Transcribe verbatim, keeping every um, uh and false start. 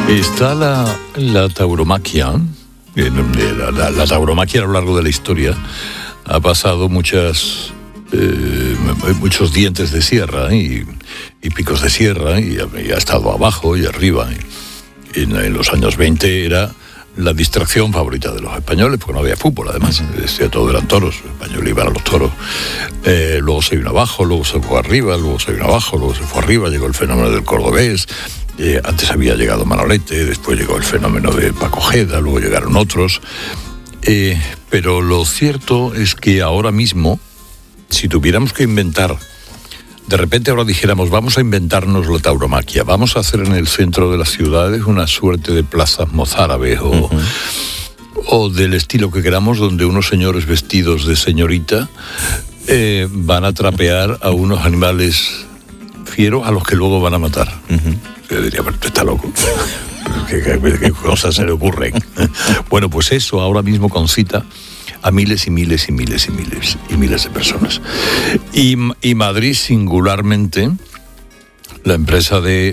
Está la, la tauromaquia, la, la, la tauromaquia a lo largo de la historia ha pasado muchas, eh, muchos dientes de sierra y, y picos de sierra y, y ha estado abajo y arriba. Y en, en los años veinte era la distracción favorita de los españoles, porque no había fútbol, además, uh-huh. Todo eran toros, los españoles iban a los toros. Eh, luego se vino abajo, luego se fue arriba, luego se vino abajo, luego se fue arriba, llegó el fenómeno del cordobés. Eh, antes había llegado Manolete, después llegó el fenómeno de Paco Ojeda, luego llegaron otros. Eh, pero lo cierto es que ahora mismo, si tuviéramos que inventar, de repente ahora dijéramos, vamos a inventarnos la tauromaquia, vamos a hacer en el centro de las ciudades una suerte de plazas mozárabes o, uh-huh. o del estilo que queramos, donde unos señores vestidos de señorita eh, van a trapear a unos animales fieros a los que luego van a matar. Uh-huh. Yo diría, pero tú estás loco. ¿Qué, qué, qué cosas se le ocurren? Bueno, pues eso ahora mismo concita a miles y miles y miles y miles y miles de personas. Y, y Madrid singularmente, la empresa de